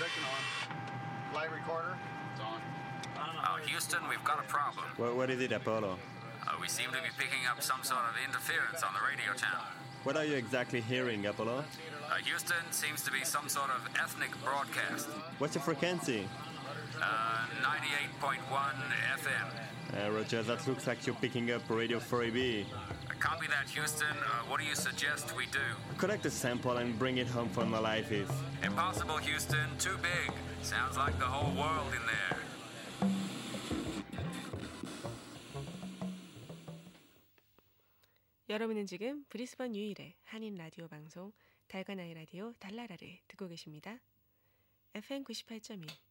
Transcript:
Checking on. Flight recorder. It's on. Houston, we've got a problem. What is it, Apollo? We seem to be picking up some sort of interference on the radio channel. What are you exactly hearing, Apollo? Houston seems to be some sort of ethnic broadcast. What's your frequency? 98.1 FM. Roger, that looks like you're picking up Radio 4AB. Copy that, Houston. What do you suggest we do? Collect a sample and bring it home for analysis. Impossible, Houston. Too big. Sounds like the whole world in there. 여러분은 지금 브리스번 유일의 한인 라디오 방송 달관아이 라디오 달나라를 듣고 계십니다. FM 98.1